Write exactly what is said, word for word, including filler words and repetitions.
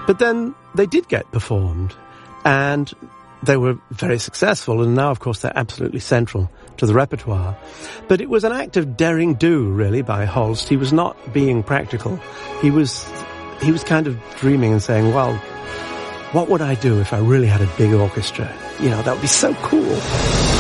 But then they did get performed, and they were very successful, and now, of course, they're absolutely central to the repertoire. But it was an act of daring do, really, by Holst. He was not being practical. He was, he was kind of dreaming and saying, well, what would I do if I really had a big orchestra? You know, that would be so cool.